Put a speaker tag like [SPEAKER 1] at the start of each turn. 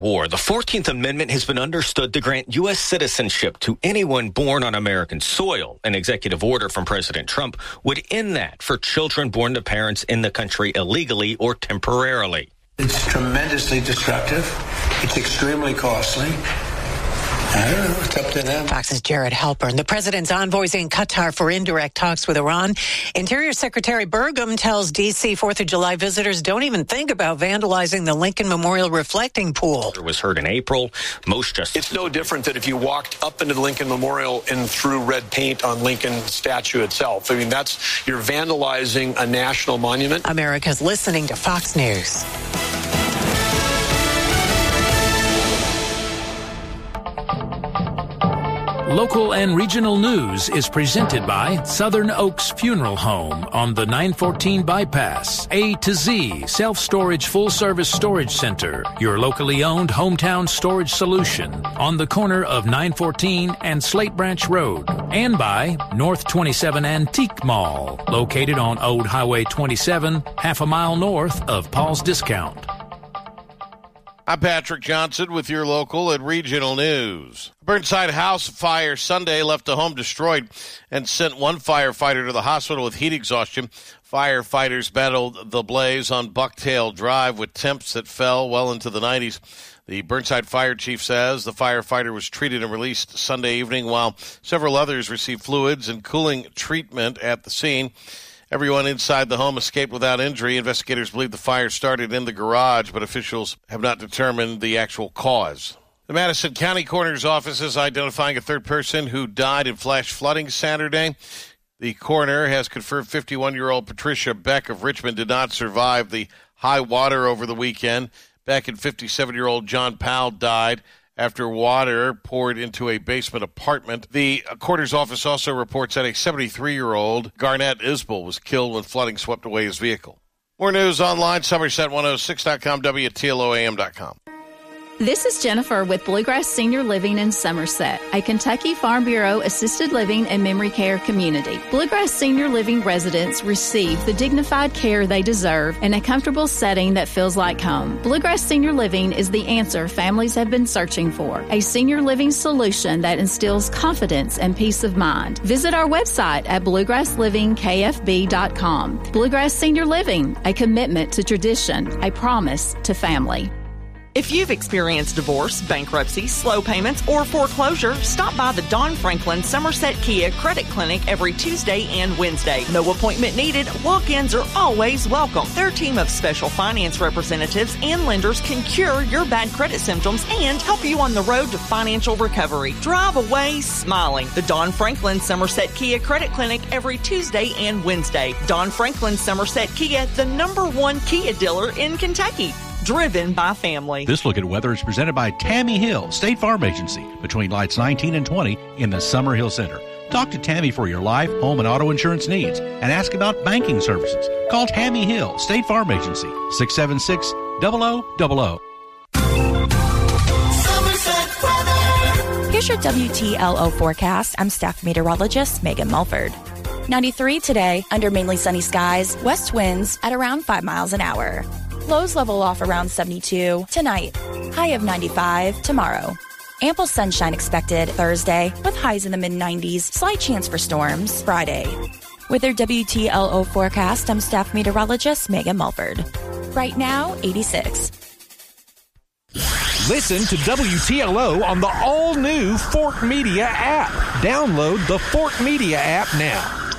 [SPEAKER 1] War. The 14th Amendment has been understood to grant U.S. citizenship to anyone born on American soil. An executive order from President Trump would end that for children born to parents in the country illegally or temporarily.
[SPEAKER 2] It's tremendously destructive. It's extremely costly. I don't know. It's up to them.
[SPEAKER 3] Fox's Jared Halpern. The president's envoys in Qatar for indirect talks with Iran. Interior Secretary Burgum tells D.C. 4th of July visitors don't even think about vandalizing the Lincoln Memorial reflecting pool.
[SPEAKER 1] It was heard in April. Most justices...
[SPEAKER 4] It's no different than if you walked up into the Lincoln Memorial and threw red paint on Lincoln's statue itself. I mean, you're vandalizing a national monument.
[SPEAKER 3] America's listening to Fox News.
[SPEAKER 5] Local and regional news is presented by Southern Oaks Funeral Home on the 914 bypass. A to Z Self-Storage Full-Service Storage Center, your locally owned hometown storage solution on the corner of 914 and Slate Branch Road. And by North 27 Antique Mall, located on Old Highway 27, half a mile north of Paul's Discount.
[SPEAKER 6] I'm Patrick Johnson with your local and regional news. Burnside house fire Sunday left a home destroyed and sent one firefighter to the hospital with heat exhaustion. Firefighters battled the blaze on Bucktail Drive with temps that fell well into the 90s. The Burnside fire chief says the firefighter was treated and released Sunday evening while several others received fluids and cooling treatment at the scene. Everyone inside the home escaped without injury. Investigators believe the fire started in the garage, but officials have not determined the actual cause. The Madison County Coroner's Office is identifying a third person who died in flash flooding Saturday. The coroner has confirmed 51-year-old Patricia Beck of Richmond did not survive the high water over the weekend. Beck and 57-year-old John Powell died after water poured into a basement apartment. The coroner's office also reports that a 73-year-old Garnett Isbell was killed when flooding swept away his vehicle. More news online, Somerset106.com, WTLOAM.com.
[SPEAKER 7] This is Jennifer with Bluegrass Senior Living in Somerset, a Kentucky Farm Bureau assisted living and memory care community. Bluegrass Senior Living residents receive the dignified care they deserve in a comfortable setting that feels like home. Bluegrass Senior Living is the answer families have been searching for, a senior living solution that instills confidence and peace of mind. Visit our website at bluegrasslivingkfb.com. Bluegrass Senior Living, a commitment to tradition, a promise to family.
[SPEAKER 8] If you've experienced divorce, bankruptcy, slow payments, or foreclosure, stop by the Don Franklin Somerset Kia Credit Clinic every Tuesday and Wednesday. No appointment needed. Walk-ins are always welcome. Their team of special finance representatives and lenders can cure your bad credit symptoms and help you on the road to financial recovery. Drive away smiling. The Don Franklin Somerset Kia Credit Clinic every Tuesday and Wednesday. Don Franklin Somerset Kia, the #1 Kia dealer in Kentucky. Driven by family.
[SPEAKER 9] This look at weather is presented by Tammy Hill, State Farm Agency, between lights 19 and 20 in the Summer Hill Center. Talk to Tammy for your life, home, and auto insurance needs, and ask about banking services. Call Tammy Hill, State Farm Agency, 676-0000.
[SPEAKER 10] Here's your WTLO forecast. I'm staff meteorologist Megan Mulford. 93 today, under mainly sunny skies, west winds at around 5 miles an hour. Lows level off around 72 tonight, high of 95 tomorrow. Ample sunshine expected Thursday with highs in the mid-90s, slight chance for storms Friday. With their WTLO forecast, I'm staff meteorologist Megan Mulford. Right now, 86.
[SPEAKER 11] Listen to WTLO on the all-new Fort Media app. Download the Fort Media app now.